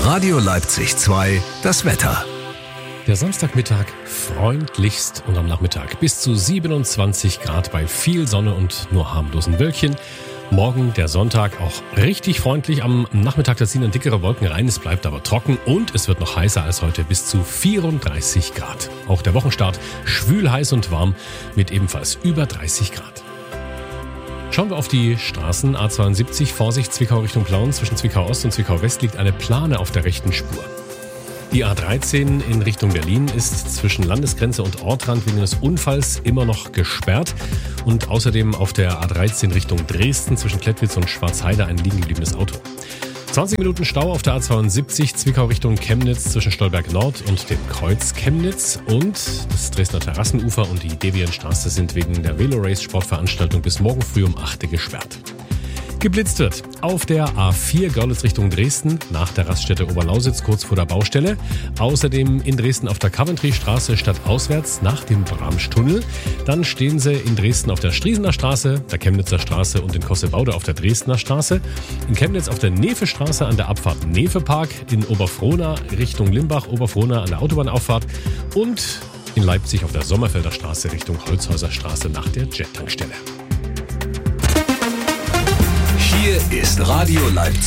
Radio Leipzig 2, das Wetter. Der Samstagmittag freundlichst und am Nachmittag bis zu 27 Grad bei viel Sonne und nur harmlosen Wölkchen. Morgen, der Sonntag, auch richtig freundlich. Am Nachmittag, da ziehen dann dickere Wolken rein. Es bleibt aber trocken und es wird noch heißer als heute, bis zu 34 Grad. Auch der Wochenstart schwül, heiß und warm mit ebenfalls über 30 Grad. Schauen wir auf die Straßen. A72, Vorsicht, Zwickau Richtung Plauen. Zwischen Zwickau Ost und Zwickau West liegt eine Plane auf der rechten Spur. Die A13 in Richtung Berlin ist zwischen Landesgrenze und Ortrand wegen des Unfalls immer noch gesperrt. Und außerdem auf der A13 Richtung Dresden zwischen Klettwitz und Schwarzheide ein liegen gebliebenes Auto. 20 Minuten Stau auf der A72 Zwickau Richtung Chemnitz zwischen Stolberg Nord und dem Kreuz Chemnitz. Und das Dresdner Terrassenufer und die Devienstraße sind wegen der Velo-Race-Sportveranstaltung bis morgen früh um 8 Uhr gesperrt. Geblitzt wird auf der A4 Görlitz Richtung Dresden nach der Raststätte Oberlausitz kurz vor der Baustelle. Außerdem in Dresden auf der Coventry-Straße stadtauswärts nach dem Bramstunnel. Dann stehen sie in Dresden auf der Striesener Straße, der Chemnitzer Straße und in Kossebaude auf der Dresdner Straße. In Chemnitz auf der Nefe-Straße an der Abfahrt Nefe-Park. In Oberfrohna Richtung Limbach, Oberfrohna an der Autobahnauffahrt. Und in Leipzig auf der Sommerfelder Straße Richtung Holzhäuser Straße nach der Jet-Tankstelle. Hier ist Radio Leipzig.